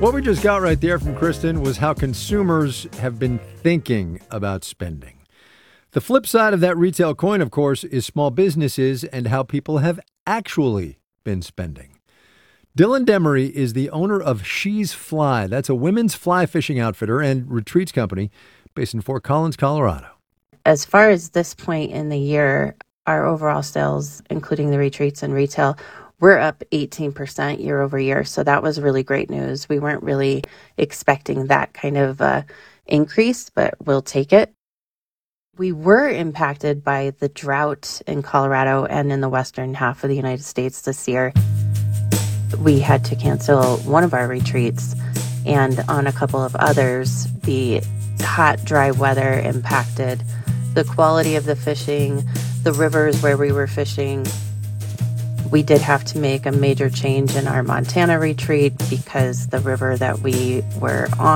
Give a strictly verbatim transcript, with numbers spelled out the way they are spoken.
What we just got right there from Kristen was how consumers have been thinking about spending. The flip side of that retail coin, of course, is small businesses and how people have actually been spending. Dylan Demery is the owner of She's Fly. That's a women's fly fishing outfitter and retreats company based in Fort Collins, Colorado. As far as this point in the year, our overall sales, including the retreats and retail, we're up eighteen percent year over year. So that was really great news. We weren't really expecting that kind of uh, increase, but we'll take it. We were impacted by the drought in Colorado and in the western half of the United States this year. We had to cancel one of our retreats, and on a couple of others, the hot, dry weather impacted the quality of the fishing, the rivers where we were fishing. We did have to make a major change in our Montana retreat because the river that we were on